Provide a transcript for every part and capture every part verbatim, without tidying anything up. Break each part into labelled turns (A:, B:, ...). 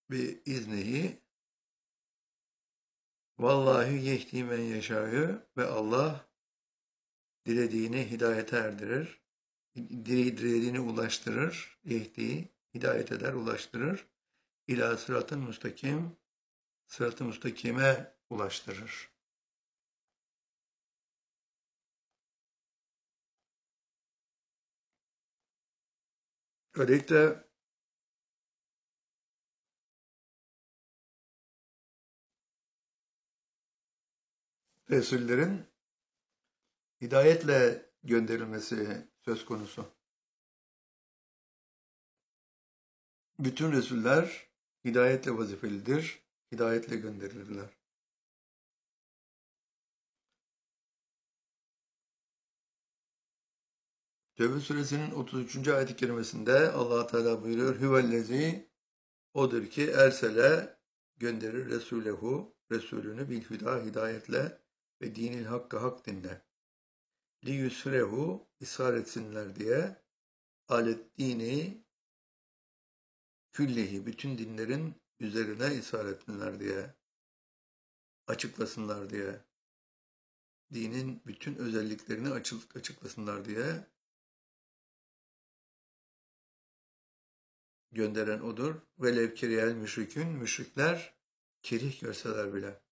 A: bi iznihi vallahi yehdi men yeşâ'ü ve Allah dilediğini hidayete erdirir. Dile- Dilediğini ulaştırır. Yehdi hidayet eder, ulaştırır. İlâ sıratın müstakim, sırat-ı müstakime ulaştırır. Böylelikle Resullerin hidayetle gönderilmesi söz konusu. Bütün Resuller hidayetle vazifelidir, hidayetle gönderilirler. Tevbe suresinin otuz üçüncü ayet-i kerimesinde Allah Teala buyuruyor: Hüvellezî odur ki ersele gönderir Resulehu Resulünü bil hüda hidayetle ve dinil hakkı hak dinle. Li yusrehu ishar etsinler diye alet dini küllihi bütün dinlerin üzerine ishar etsinler diye açıklasınlar diye dinin bütün özelliklerini açık, açıklasınlar diye gönderen odur. Velev kerihel müşrikün müşrikler kerih görseler bile.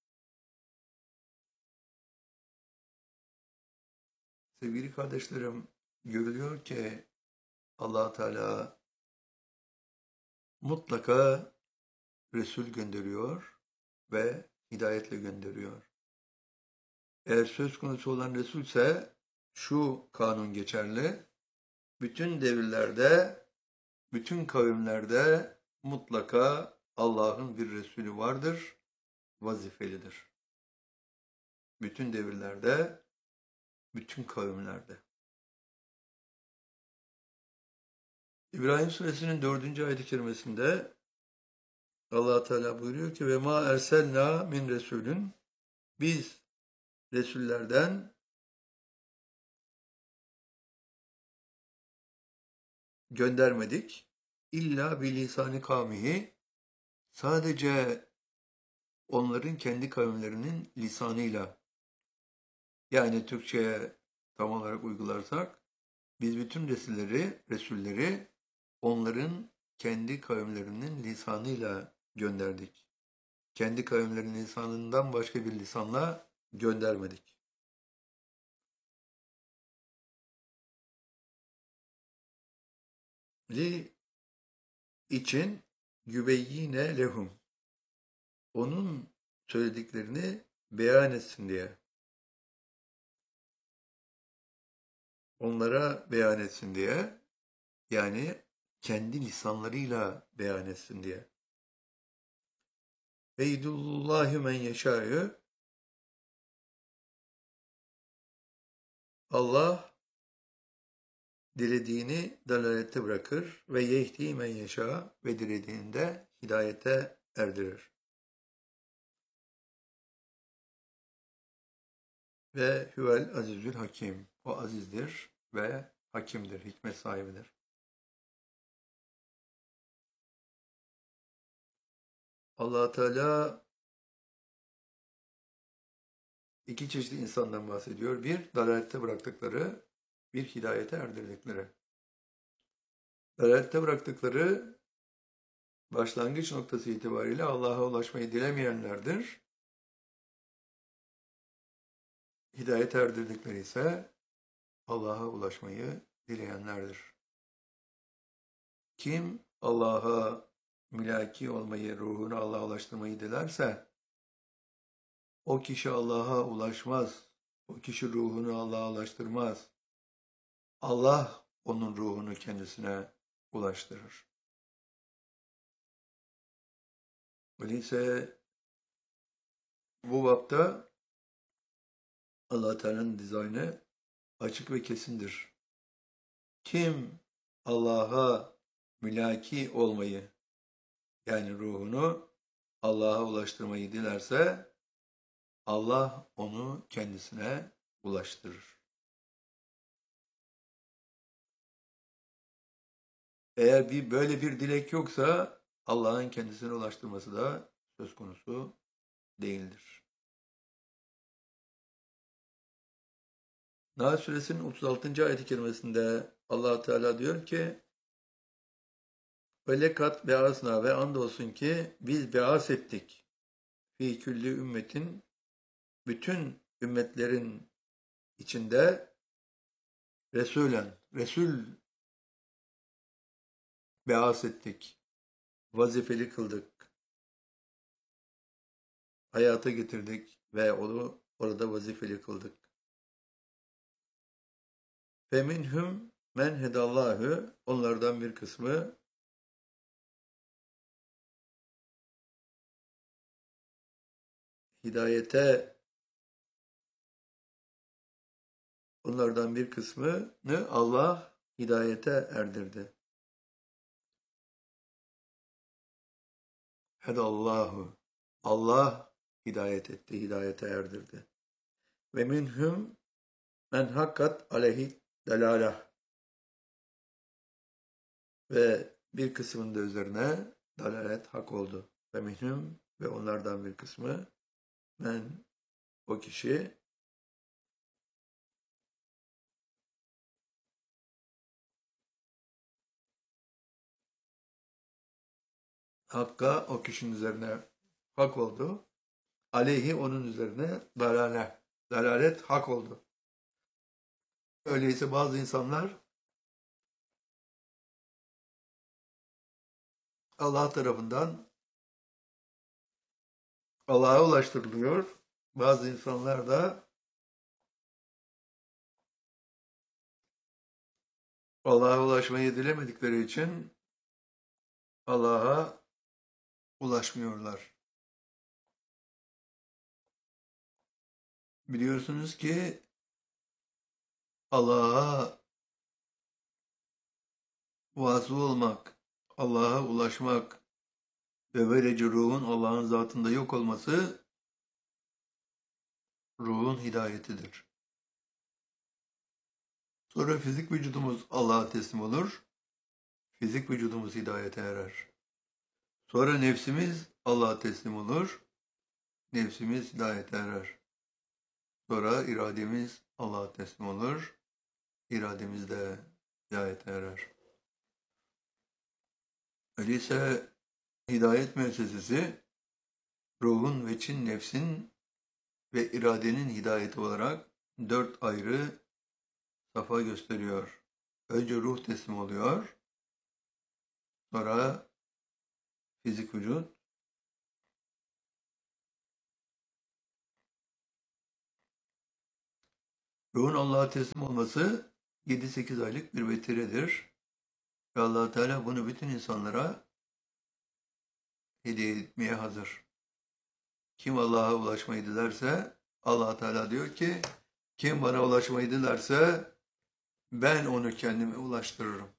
A: Sevgili kardeşlerim, görülüyor ki Allah Teala mutlaka Resul gönderiyor ve hidayetle gönderiyor. Eğer söz konusu olan Resulse şu kanun geçerli: bütün devirlerde, bütün kavimlerde mutlaka Allah'ın bir Resulü vardır, vazifelidir. Bütün devirlerde, bütün kavimlerde. İbrahim suresinin dördüncü ayet-i kerimesinde Allah Teala buyuruyor ki ve ma erselna min resulün biz Resullerden göndermedik. İlla bilisani kavmihi sadece onların kendi kavimlerinin lisanıyla, yani Türkçe'ye tam olarak uygularsak biz bütün Resulleri, Resulleri onların kendi kavimlerinin lisanıyla gönderdik. Kendi kavimlerinin lisanından başka bir lisanla göndermedik. Li için yübeyyine lehum. Onun söylediklerini beyan etsin diye. Onlara beyan etsin diye. Yani kendi lisanlarıyla beyan etsin diye. Veydullahi men yeşâ'ü Allah dilediğini dalalette bırakır ve yehdi men yeşâ ve dilediğinde hidayete erdirir. Ve huvel azizül hakim. O azizdir ve hakimdir, hikmet sahibidir. Allah Teala iki çeşit insandan bahsediyor. Bir, dalalette bıraktıkları, bir hidayete erdirdikleri. Dalalette bıraktıkları başlangıç noktası itibariyle Allah'a ulaşmayı dilemeyenlerdir. Hidayet erdirdikleri ise Allah'a ulaşmayı dileyenlerdir. Kim Allah'a mülaki olmayı, ruhunu Allah'a ulaştırmayı dilerse o kişi Allah'a ulaşmaz. O kişi ruhunu Allah'a ulaştırmaz. Allah onun ruhunu kendisine ulaştırır. Öyleyse bu bapta Allah Teala'nın dizaynı açık ve kesindir. Kim Allah'a mülaki olmayı, yani ruhunu Allah'a ulaştırmayı dilerse Allah onu kendisine ulaştırır. Eğer bir böyle bir dilek yoksa Allah'ın kendisine ulaştırması da söz konusu değildir. Nahl Suresinin otuz altıncı ayet-i kerimesinde Allah Teala diyor ki Velekat be'asna ve andolsun ki biz be'as ettik. Fi külli ümmetin bütün ümmetlerin içinde Resulen, Resul be'as ettik. Vazifeli kıldık. Hayata getirdik ve onu orada vazifeli kıldık. Feminhum men hedallahu onlardan bir kısmı hidayete onlardan bir kısmını Allah hidayete erdirdi. Hedallahu Allah hidayet etti, hidayete erdirdi. Ve minhum men hakkat aleyhi dalalah ve bir kısmının da üzerine dalalet hak oldu. Ve minhum ve onlardan bir kısmı men o kişi hakka o kişinin üzerine hak oldu. Aleyhi onun üzerine dalalet, dalalet hak oldu. Öyleyse bazı insanlar Allah tarafından Allah'a ulaştırılıyor. Bazı insanlar da Allah'a ulaşmayı dilemedikleri için Allah'a ulaşmıyorlar. Biliyorsunuz ki Allah'a vasıl olmak, Allah'a ulaşmak ve böylece ruhun Allah'ın zatında yok olması ruhun hidayetidir. Sonra fizik vücudumuz Allah'a teslim olur. Fizik vücudumuz hidayete erer. Sonra nefsimiz Allah'a teslim olur. Nefsimiz hidayete erer. Sonra irademiz Allah'a teslim olur. İrademiz de hidayete erer. Öyleyse hidayet müessesesi ruhun ve çin nefsin ve iradenin hidayeti olarak dört ayrı safa gösteriyor. Önce ruh teslim oluyor. Sonra fizik vücut. Ruhun Allah'a teslim olması yedi sekiz aylık bir vetiredir. Ve Allah Teala bunu bütün insanlara hediye etmeye hazır. Kim Allah'a ulaşmayı dilerse Allah Teala diyor ki kim bana ulaşmayı dilerse ben onu kendime ulaştırırım.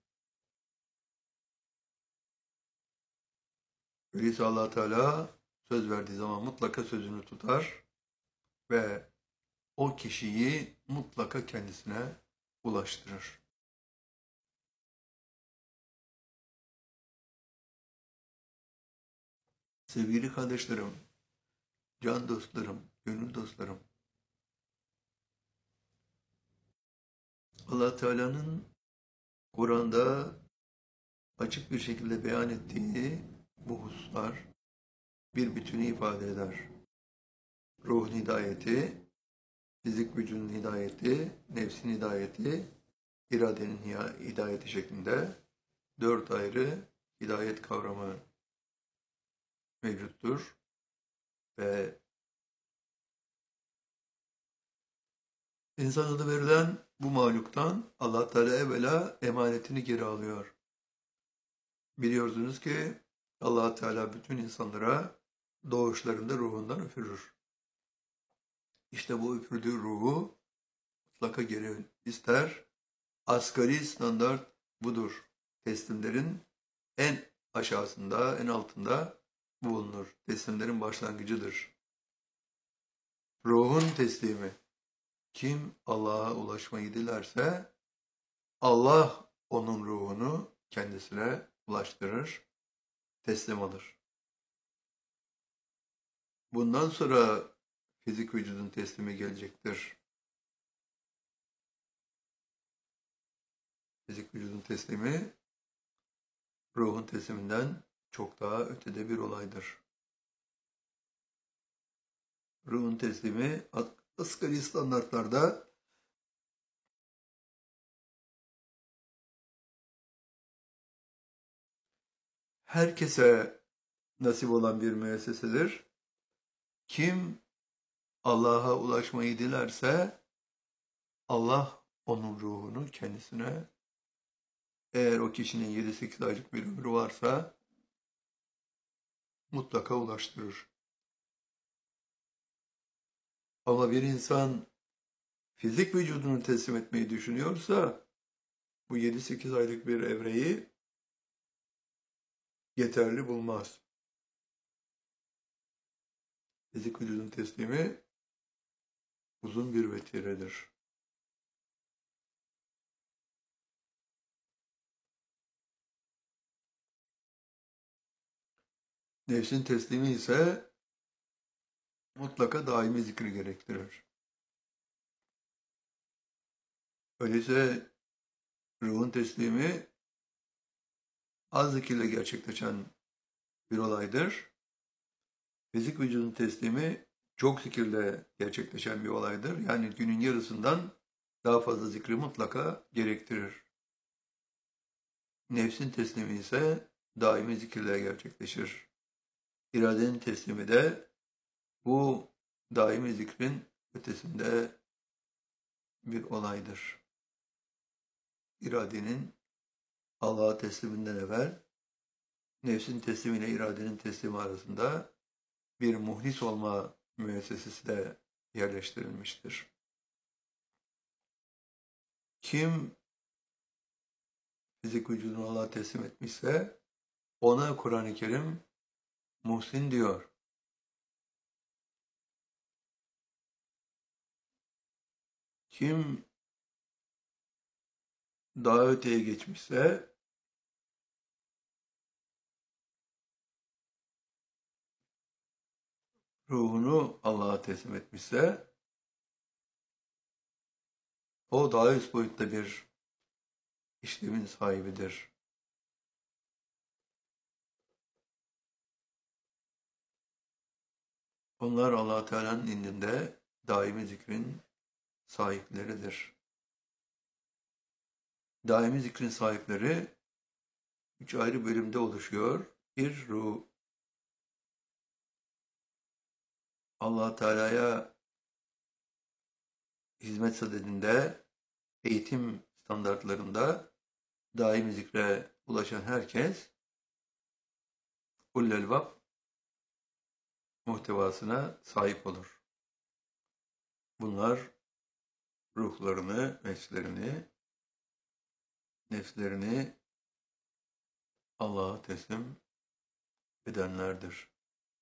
A: Öyleyse Allah Teala söz verdiği zaman mutlaka sözünü tutar ve o kişiyi mutlaka kendisine ulaştırır. Sevgili kardeşlerim, can dostlarım, gönül dostlarım, Allah Teala'nın Kur'an'da açık bir şekilde beyan ettiği bu hususlar bir bütünü ifade eder. Ruhun hidayeti, fizik vücudun hidayeti, nefsin hidayeti, iradenin hidayeti şeklinde dört ayrı hidayet kavramı mevcuttur ve insana da verilen bu mahluktan Allah Teala evvela emanetini geri alıyor. Biliyorsunuz ki Allah Teala bütün insanlara doğuşlarında ruhundan üfürür. İşte bu üfürdüğü ruhu mutlaka geri ister. Asgari standart budur. Teslimlerin en aşağısında, en altında bulunur. Teslimlerin başlangıcıdır. Ruhun teslimi. Kim Allah'a ulaşmayı dilerse Allah onun ruhunu kendisine ulaştırır. teslim alır. Bundan sonra fizik vücudun teslimi gelecektir. Fizik vücudun teslimi ruhun tesliminden çok daha ötede bir olaydır. Ruhun teslimi asgari standartlarda herkese nasip olan bir müessesedir. Kim Allah'a ulaşmayı dilerse Allah onun ruhunu kendisine, eğer o kişinin yedi sekiz aylık bir ömrü varsa, mutlaka ulaştırır. Ama bir insan fizik vücudunu teslim etmeyi düşünüyorsa bu yedi sekiz aylık bir evreyi yeterli bulmaz. Fizik vücudun teslimi uzun bir vetiredir. Nefsin teslimi ise mutlaka daimi zikri gerektirir. Öyleyse ruhun teslimi az zikirle gerçekleşen bir olaydır. Fizik vücudun teslimi çok zikirle gerçekleşen bir olaydır. Yani günün yarısından daha fazla zikri mutlaka gerektirir. Nefsin teslimi ise daimi zikirle gerçekleşir. İradenin teslimi de bu daimi zikrin ötesinde bir olaydır. İradenin Allah'a tesliminden evvel nefsin teslimiyle iradenin teslimi arasında bir muhlis olma müessesesi de yerleştirilmiştir. Kim fizik vücudunu Allah'a teslim etmişse ona Kur'an-ı Kerim muhsin diyor. Kim daha öteye geçmişse ruhunu Allah'a teslim etmişse o daha üst boyutta bir işlemin sahibidir. Onlar Allah Teala'nın indinde daimi zikrin sahipleridir. Daimi zikrin sahipleri üç ayrı bölümde oluşuyor. Bir, ruh. Allah Teala'ya hizmet sadedinde, eğitim standartlarında daimi zikre ulaşan herkes Ullel Vab muhtevasına sahip olur. Bunlar ruhlarını, nefslerini, nefslerini Allah'a teslim edenlerdir.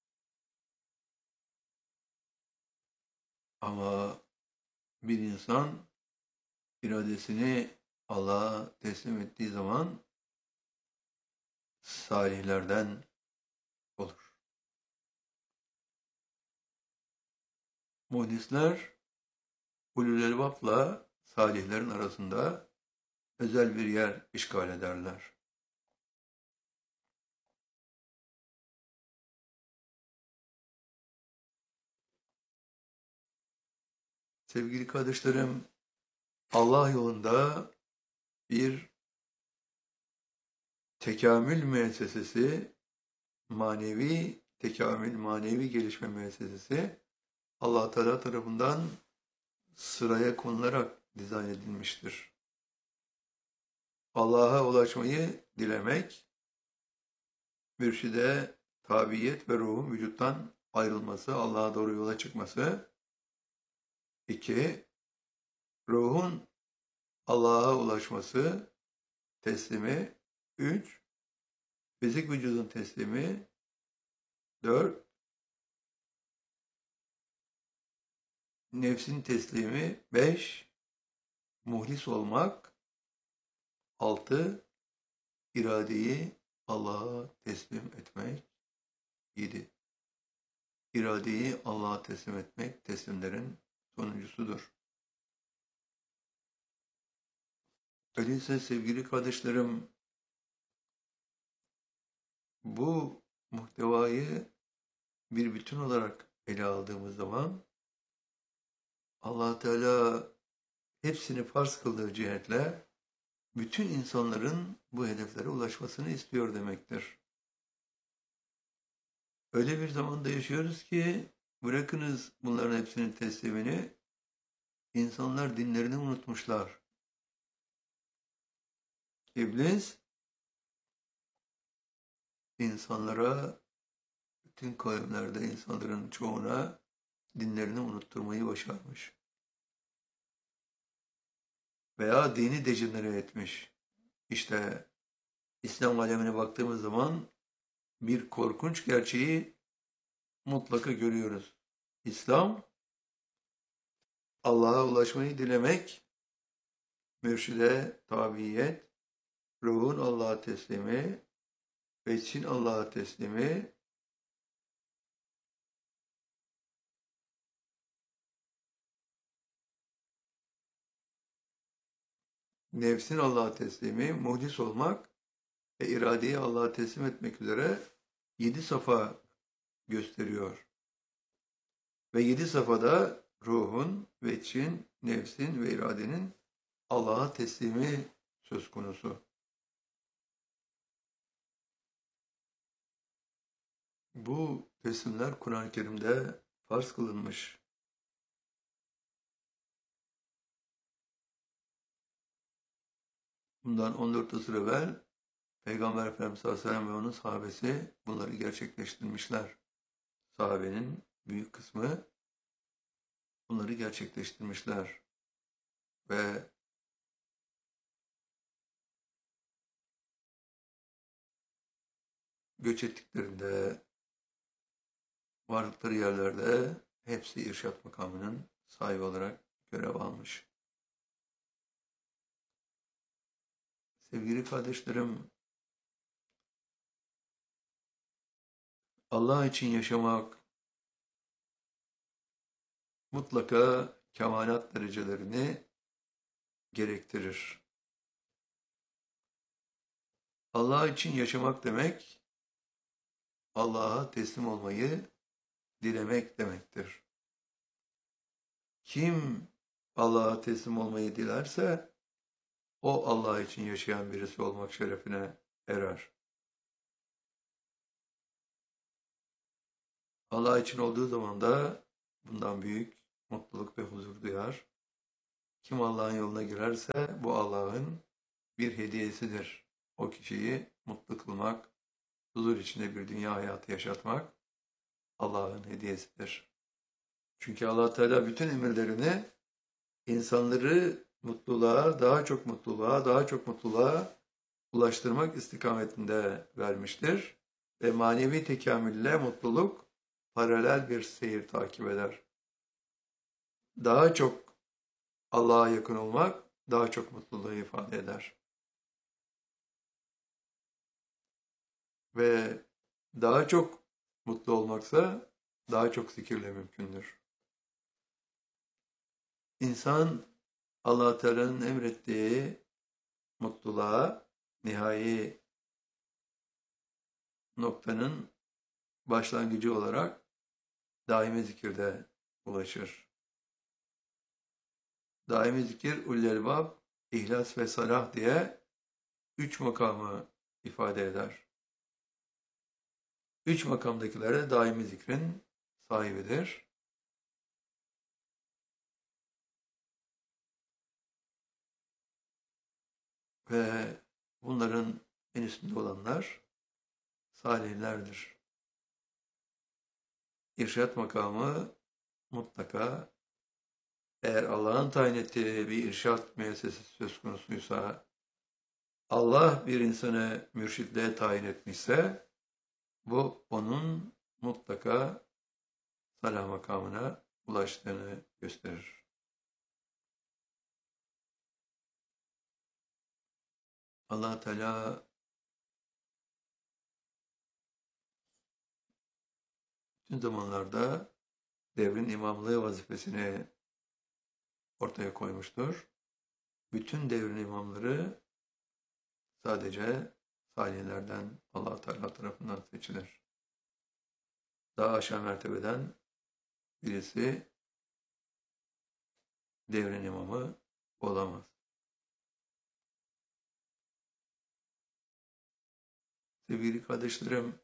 A: Ama bir insan iradesini Allah'a teslim ettiği zaman salihlerden olur. Muhdisler ulul elbapla salihlerin arasında özel bir yer işgal ederler. Sevgili kardeşlerim, Allah yolunda bir tekamül müessesesi, manevi tekamül, manevi gelişme müessesesi Allah Teala tarafından sıraya konularak dizayn edilmiştir. Allah'a ulaşmayı dilemek, mürşide tabiyet ve ruhun vücuttan ayrılması, Allah'a doğru yola çıkması. İki, ruhun Allah'a ulaşması, teslimi. Üç, fizik vücudun teslimi. Dört, nefsin teslimi. Beş, muhlis olmak. Altı, iradeyi Allah'a teslim etmek. Yedi. İradeyi Allah'a teslim etmek teslimlerin sonuncusudur. Öyleyse sevgili kardeşlerim, bu muhtevayı bir bütün olarak ele aldığımız zaman Allah Teala hepsini farz kıldığı cihetle bütün insanların bu hedeflere ulaşmasını istiyor demektir. Öyle bir zamanda yaşıyoruz ki bırakınız bunların hepsinin teslimini, insanlar dinlerini unutmuşlar. İblis insanlara, bütün kavimlerde insanların çoğuna dinlerini unutturmayı başarmış. Veya dini dejenere etmiş. İşte İslam alemine baktığımız zaman bir korkunç gerçeği mutlaka görüyoruz. İslam, Allah'a ulaşmayı dilemek, mürşide tabiyet, ruhun Allah'a teslimi, veçhin Allah'a teslimi, nefsin Allah'a teslimi, muhdis olmak ve iradeyi Allah'a teslim etmek üzere yedi safa gösteriyor. Ve yedi safhada ruhun, veçhin, nefsin ve iradenin Allah'a teslimi söz konusu. Bu teslimler Kur'an-ı Kerim'de farz kılınmış. Bundan on dört asır evvel Peygamber Efendimiz sallallahu aleyhi ve sellem ve onun sahabesi bunları gerçekleştirmişler. Sahabenin büyük kısmı bunları gerçekleştirmişler. Ve göç ettiklerinde, varlıkları yerlerde hepsi irşat makamının sahibi olarak görev almış. Sevgili kardeşlerim, Allah için yaşamak mutlaka kemalat derecelerini gerektirir. Allah için yaşamak demek, Allah'a teslim olmayı dilemek demektir. Kim Allah'a teslim olmayı dilerse, o Allah için yaşayan birisi olmak şerefine erer. Allah için olduğu zaman da bundan büyük mutluluk ve huzur duyar. Kim Allah'ın yoluna girerse bu Allah'ın bir hediyesidir. O kişiyi mutlu kılmak, huzur içinde bir dünya hayatı yaşatmak Allah'ın hediyesidir. Çünkü Allah Teala bütün emirlerini insanları mutluluğa, daha çok mutluluğa, daha çok mutluluğa ulaştırmak istikametinde vermiştir. Ve manevi tekamülle mutluluk paralel bir seyir takip eder. Daha çok Allah'a yakın olmak daha çok mutluluğu ifade eder. Ve daha çok mutlu olmaksa daha çok zikirle mümkündür. İnsan Allah Teala'nın emrettiği mutluluğa, nihai noktanın başlangıcı olarak daimi zikirde ulaşır. Daimi zikir, ullelbab, ihlas ve salah diye üç makamı ifade eder. Üç makamdakilere daimi zikrin sahibidir. Ve bunların en üstünde olanlar salihlerdir. İrşad makamı mutlaka, eğer Allah'ın tayin ettiği bir irşad müessesesi söz konusuysa, Allah bir insanı mürşidliğe tayin etmişse, bu onun mutlaka salah makamına ulaştığını gösterir. Allah Teala bütün zamanlarda devrin imamlığı vazifesini ortaya koymuştur. Bütün devrin imamları sadece salihlerden Allah Teala tarafından seçilir. Daha aşağı mertebeden birisi devrin imamı olamaz. Sevgili kardeşlerim,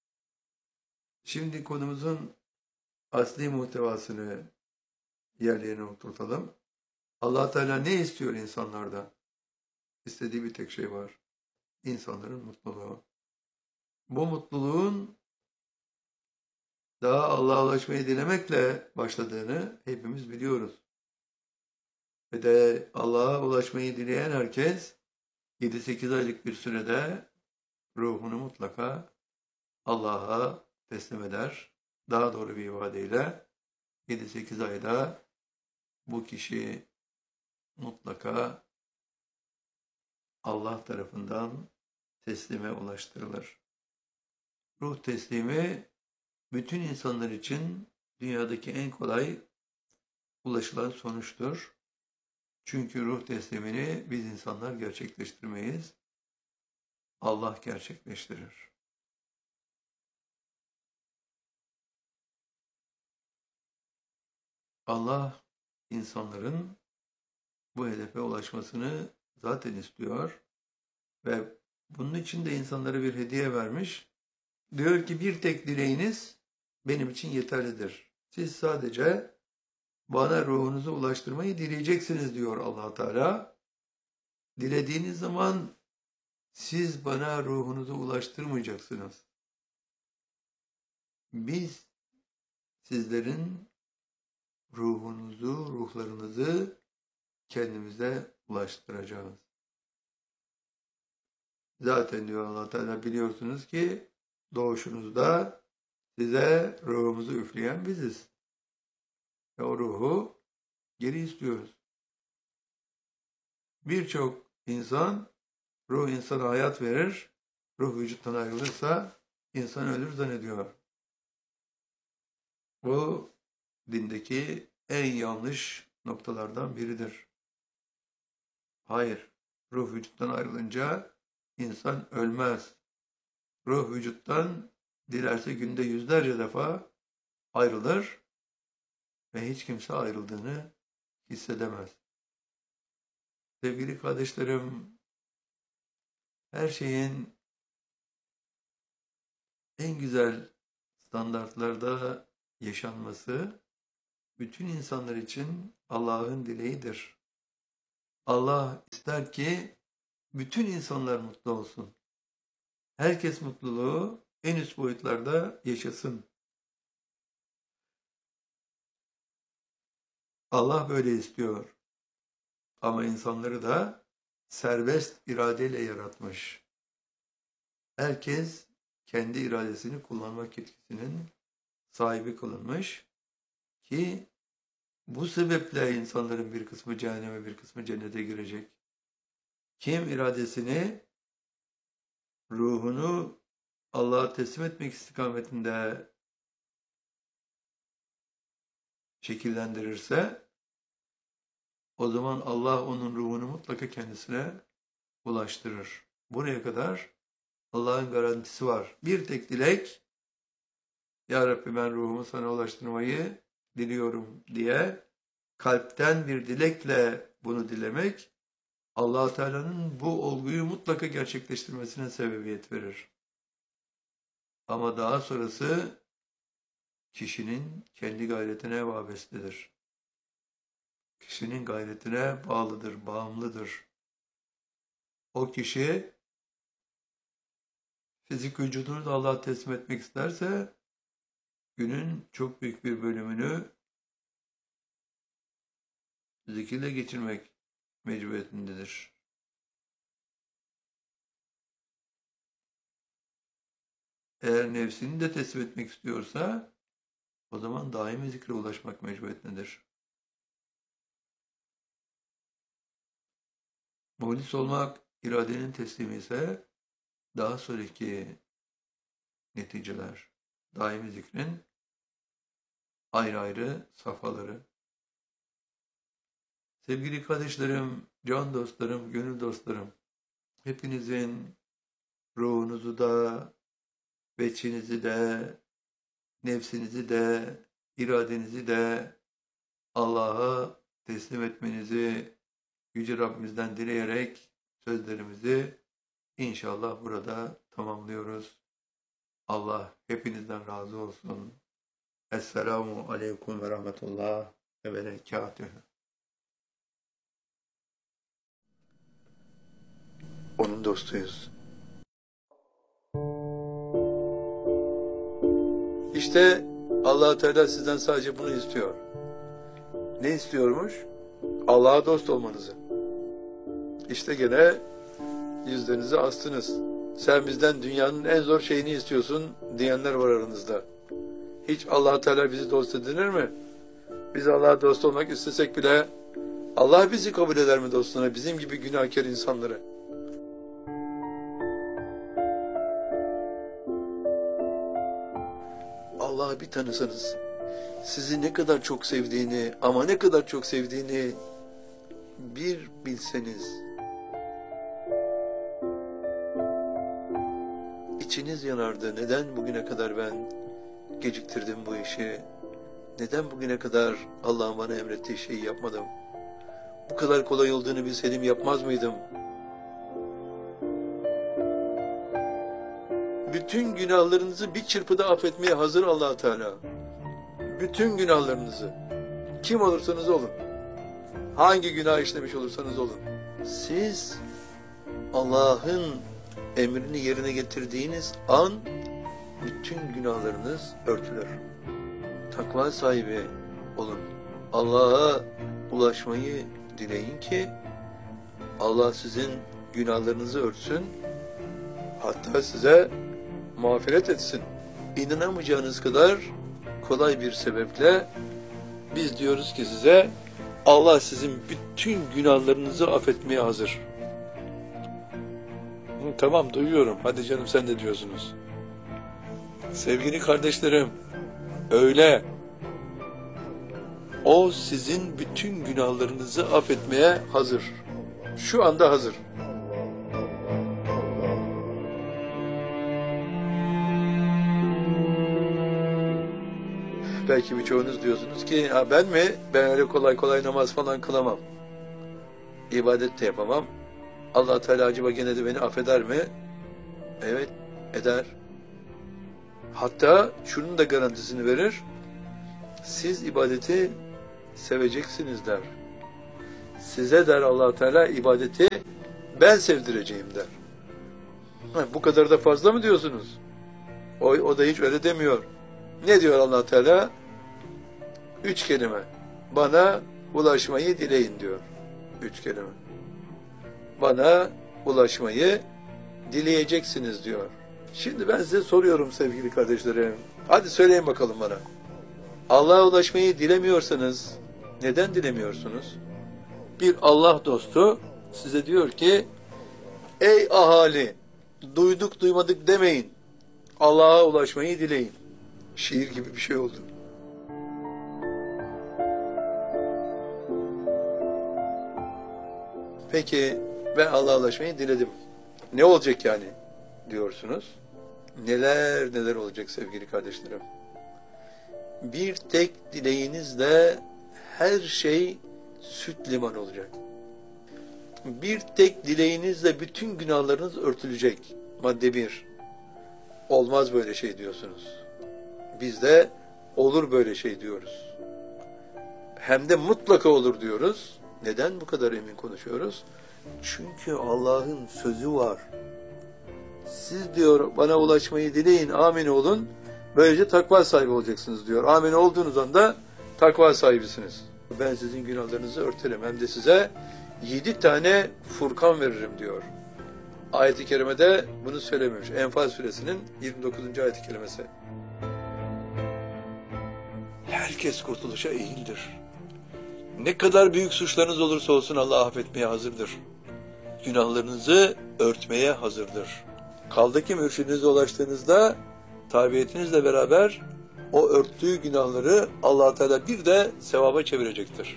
A: şimdi konumuzun asli muhtevasını yerlerine oturtalım. Allah Teala ne istiyor insanlardan? İstediği bir tek şey var. İnsanların mutluluğu. Bu mutluluğun daha Allah'a ulaşmayı dilemekle başladığını hepimiz biliyoruz. Ve de Allah'a ulaşmayı dileyen herkes yedi sekiz aylık bir sürede ruhunu mutlaka Allah'a teslim eder. Daha doğru bir ifadeyle yedi sekiz ayda bu kişi mutlaka Allah tarafından teslime ulaştırılır. Ruh teslimi bütün insanlar için dünyadaki en kolay ulaşılan sonuçtur. Çünkü ruh teslimini biz insanlar gerçekleştirmeyiz. Allah gerçekleştirir. Allah insanların bu hedefe ulaşmasını zaten istiyor ve bunun için de insanlara bir hediye vermiş. Diyor ki bir tek dileğiniz benim için yeterlidir. Siz sadece bana ruhunuzu ulaştırmayı dileyeceksiniz diyor Allah Teala. Dilediğiniz zaman siz bana ruhunuzu ulaştırmayacaksınız. Biz sizlerin ruhunuzu, ruhlarınızı kendimize ulaştıracağız. Zaten diyor Allah Teala biliyorsunuz ki doğuşunuzda size ruhumuzu üfleyen biziz. Ve o ruhu geri istiyoruz. Birçok insan ruh insana hayat verir, ruh vücuttan ayrılırsa insan ölür zannediyor. Bu dindeki en yanlış noktalardan biridir. Hayır, ruh vücuttan ayrılınca insan ölmez. Ruh vücuttan dilerse günde yüzlerce defa ayrılır ve hiç kimse ayrıldığını hissedemez. Sevgili kardeşlerim, her şeyin en güzel standartlarda yaşanması bütün insanlar için Allah'ın dileğidir. Allah ister ki bütün insanlar mutlu olsun. Herkes mutluluğu en üst boyutlarda yaşasın. Allah böyle istiyor. Ama insanları da serbest iradeyle yaratmış. Herkes kendi iradesini kullanmak yetkisinin sahibi kılınmış ki bu sebeple insanların bir kısmı cehenneme, bir kısmı cennete girecek. Kim iradesini, ruhunu Allah'a teslim etmek istikametinde şekillendirirse, o zaman Allah onun ruhunu mutlaka kendisine ulaştırır. Buraya kadar Allah'ın garantisi var. Bir tek dilek, Ya Rabbi ben ruhumu sana ulaştırmayı diliyorum diye kalpten bir dilekle bunu dilemek, Allah Teala'nın bu olguyu mutlaka gerçekleştirmesine sebebiyet verir. Ama daha sonrası kişinin kendi gayretine vabestedir. Kişinin gayretine bağlıdır, bağımlıdır. O kişi fizik vücudunu da Allah'a teslim etmek isterse günün çok büyük bir bölümünü zikirle geçirmek mecburiyetindedir. Eğer nefsini de teslim etmek istiyorsa o zaman daimi zikre ulaşmak mecburiyetindedir. Muhlis olmak iradenin teslimi ise daha sonraki neticeler, daimi zikrin ayrı ayrı safhaları. Sevgili kardeşlerim, can dostlarım, gönül dostlarım, hepinizin ruhunuzu da, veçinizi de, nefsinizi de, iradenizi de Allah'a teslim etmenizi Yüce Rabbimizden dileyerek sözlerimizi inşallah burada tamamlıyoruz. Allah hepinizden razı olsun. Esselamu aleyküm ve rahmetullah ve berekatühü. Onun dostuyuz. İşte Allah Teala sizden sadece bunu istiyor. Ne istiyormuş? Allah'a dost olmanızı. İşte gene yüzlerinizi astınız. Sen bizden dünyanın en zor şeyini istiyorsun diyenler var aranızda. Hiç Allah Teala bizi dost edinir mi? Biz Allah'a dost olmak istesek bile Allah bizi kabul eder mi dostuna? Bizim gibi günahkar insanları. Allah'ı bir tanısanız, sizi ne kadar çok sevdiğini, ama ne kadar çok sevdiğini bir bilseniz, içiniz yanardı. Neden bugüne kadar ben geciktirdim bu işi? Neden bugüne kadar Allah'ın bana emrettiği şeyi yapmadım? Bu kadar kolay olduğunu bilseydim yapmaz mıydım? Bütün günahlarınızı bir çırpıda affetmeye hazır Allah Teala. Bütün günahlarınızı. Kim olursanız olun. Hangi günah işlemiş olursanız olun. Siz Allah'ın emrini yerine getirdiğiniz an bütün günahlarınız örtülür. Takva sahibi olun. Allah'a ulaşmayı dileyin ki Allah sizin günahlarınızı örtsün. Hatta size mağfiret etsin. İnanamayacağınız kadar kolay bir sebeple biz diyoruz ki size Allah sizin bütün günahlarınızı affetmeye hazır. Hı, tamam duyuyorum. Hadi canım sen de diyorsunuz. Sevgili kardeşlerim, öyle. O sizin bütün günahlarınızı affetmeye hazır. Şu anda hazır. Belki birçoğunuz diyorsunuz ki ha ben mi? Ben öyle kolay kolay namaz falan kılamam. İbadet de yapamam. Allah Teala acaba gene de beni affeder mi? Evet, eder. Hatta şunun da garantisini verir. Siz ibadeti seveceksiniz der. Size der Allah Teala ibadeti ben sevdireceğim der. Ha, bu kadar da fazla mı diyorsunuz? O, o da hiç öyle demiyor. Ne diyor Allah Teala? Üç kelime. Bana ulaşmayı dileyin diyor. Üç kelime. Bana ulaşmayı dileyeceksiniz diyor. Şimdi ben size soruyorum sevgili kardeşlerim. Hadi söyleyin bakalım bana. Allah'a ulaşmayı dilemiyorsanız neden dilemiyorsunuz? Bir Allah dostu size diyor ki ey ahali duyduk duymadık demeyin. Allah'a ulaşmayı dileyin. Şiir gibi bir şey oldu. Peki ben Allah'a ulaşmayı diledim. Ne olacak yani diyorsunuz? Neler neler olacak sevgili kardeşlerim. Bir tek dileğinizle her şey süt liman olacak. Bir tek dileğinizle bütün günahlarınız örtülecek. Madde bir. Olmaz böyle şey diyorsunuz. Biz de olur böyle şey diyoruz. Hem de mutlaka olur diyoruz. Neden bu kadar emin konuşuyoruz? Çünkü Allah'ın sözü var. Siz diyor bana ulaşmayı dileyin, amin olun. Böylece takva sahibi olacaksınız diyor. Amin olduğunuz anda takva sahibisiniz. Ben sizin günahlarınızı örterim. Hem de size yedi tane Furkan veririm diyor. Ayet-i kerimede bunu söylememiş. Enfal suresinin yirmi dokuzuncu ayet-i kerimesi. Herkes kurtuluşa eğildir. Ne kadar büyük suçlarınız olursa olsun Allah affetmeye hazırdır. Günahlarınızı örtmeye hazırdır. Kaldı ki mürşidinize ulaştığınızda tabiatinizle beraber o örttüğü günahları Allah Teala bir de sevaba çevirecektir.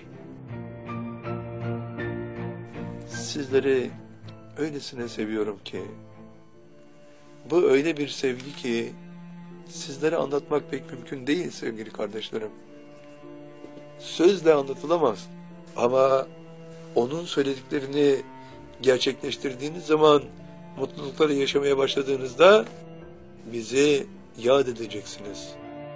A: Sizleri öylesine seviyorum ki, bu öyle bir sevgi ki sizlere anlatmak pek mümkün değil sevgili kardeşlerim. Sözle anlatılamaz. Ama onun söylediklerini gerçekleştirdiğiniz zaman, mutlulukları yaşamaya başladığınızda bizi yad edeceksiniz.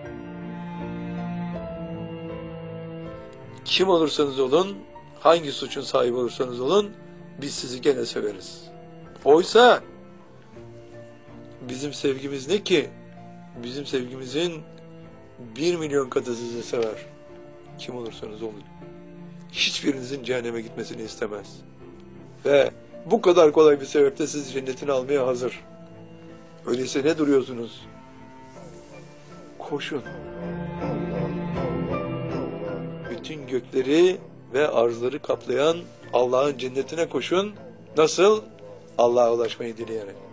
A: Kim olursanız olun, hangi suçun sahibi olursanız olun, biz sizi gene severiz. Oysa bizim sevgimiz ne ki? Bizim sevgimizin bir milyon katı sizi sever. Kim olursanız olun. Hiçbirinizin cehenneme gitmesini istemez. Ve bu kadar kolay bir sebeple sizi cennetine almaya hazır. Öyleyse ne duruyorsunuz? Koşun. Bütün gökleri ve arzları kaplayan Allah'ın cennetine koşun. Nasıl? Allah'a ulaşmayı dileyerek.